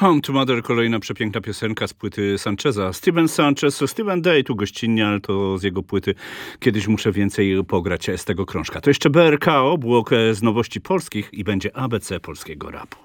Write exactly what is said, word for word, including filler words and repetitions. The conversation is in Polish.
Home to Mother, kolejna przepiękna piosenka z płyty Sancheza. Steven Sanchez, Steven Day tu gościnnie, ale to z jego płyty kiedyś muszę więcej pograć z tego krążka. To jeszcze B R K O, blok z nowości polskich i będzie A B C polskiego rapu.